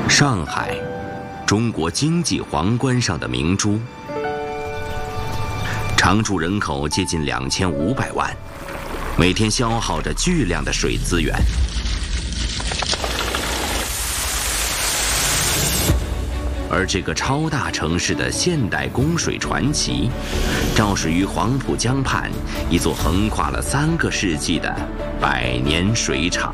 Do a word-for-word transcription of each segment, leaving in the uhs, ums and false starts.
上海，中国经济皇冠上的明珠，常住人口接近两千五百万，每天消耗着巨量的水资源。而这个超大城市的现代供水传奇，肇始于黄浦江畔一座横跨了三个世纪的百年水厂。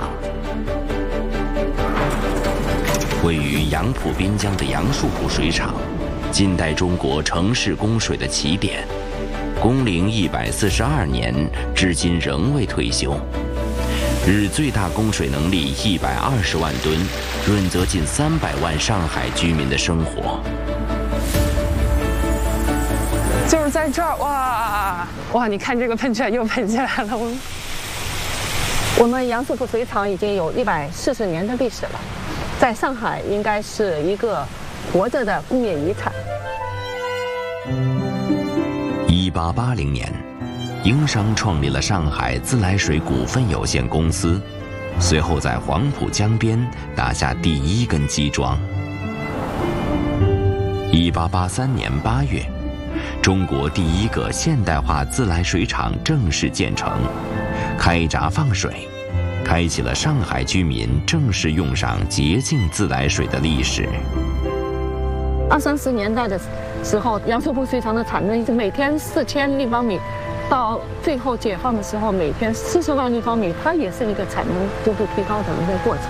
位于杨浦滨江的杨树浦水厂，近代中国城市供水的起点，工龄一百四十二年，至今仍未退休。日最大供水能力一百二十万吨，润泽近三百万上海居民的生活。 就是在这儿，哇哇！你看这个喷泉又喷起来了。我们我们杨树浦水厂已经有一百四十年的历史了，在上海应该是一个活着的工业遗产。 一八八零年。英商创立了上海自来水股份有限公司，随后在黄浦江边打下第一根基桩。一八八三年八月，中国第一个现代化自来水厂正式建成，开闸放水，开启了上海居民正式用上洁净自来水的历史。 二三十年代的时候，杨树浦水厂的产能是每天四千立方米。到最后解放的时候，每天四十万立方米，它也是一个产能逐步提高的一个过程。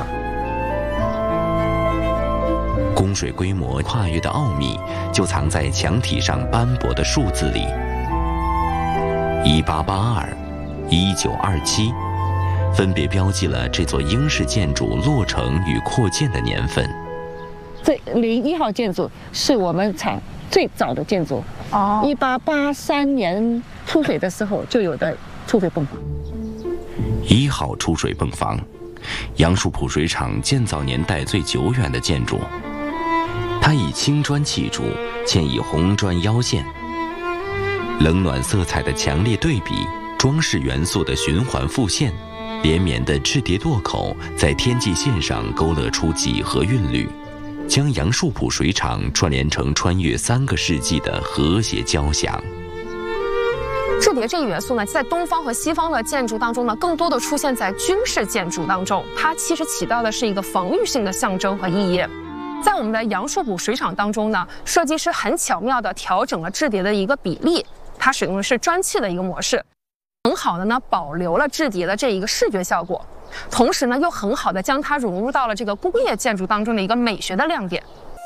供水规模跨越的奥秘，就藏在墙体上斑驳的数字里。一八八二、一九二七，分别标记了这座英式建筑落成与扩建的年份。 这零一号建筑是我们厂最早的建筑。哦，一八八三年出水的时候就有的出水泵房。 一号出水泵房，杨树浦水厂建造年代最久远的建筑。它以青砖砌筑，嵌以红砖腰线，冷暖色彩的强烈对比，装饰元素的循环复现，连绵的质叠垛口在天际线上勾勒出几何韵律。将杨树浦水厂串联成穿越三个世纪的和谐交响。 质叠这一元素呢，在东方和西方的建筑当中呢，更多的出现在军事建筑当中，它其实起到的是一个防御性的象征和意义。在我们的杨树浦水厂当中呢，设计师很巧妙地调整了质叠的一个比例，它使用的是砖砌的一个模式，很好的呢保留了质叠的这一个视觉效果。同时呢，又很好的将它融入到了这个工业建筑当中的一个美学的亮点。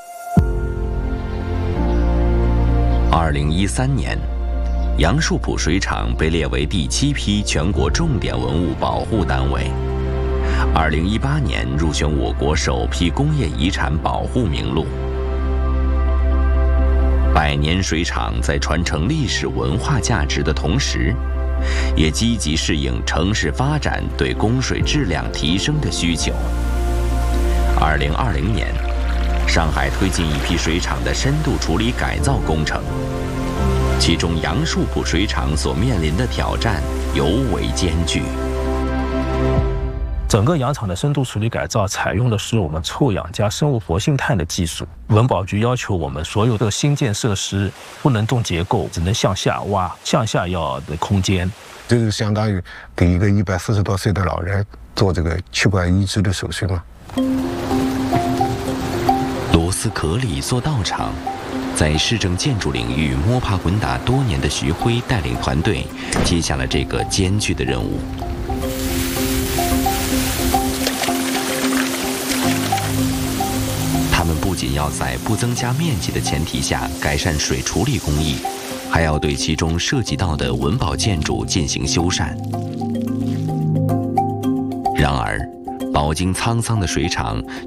二零一三年，杨树浦水厂被列为第七批全国重点文物保护单位。二零一八年入选我国首批工业遗产保护名录。百年水厂在传承历史文化价值的同时，也积极适应城市发展对供水质量提升的需求。二零二零年，上海推进一批水厂的深度处理改造工程，其中杨树浦水厂所面临的挑战尤为艰巨。 整个洋厂的深度处理改造采用的是我们臭氧加生物活性炭的技术。文保局要求我们所有的新建设施不能动结构，只能向下挖，向下要的空间。 这就相当于给一个一百四十多岁的老人做这个器官移植的手术嘛。 螺丝壳里做道场，在市政建筑领域摸爬滚打多年的徐辉带领团队接下了这个艰巨的任务。他们不仅要在不增加面积的前提下改善水处理工艺，还要对其中涉及到的文保建筑进行修缮。然而，饱经沧桑的水厂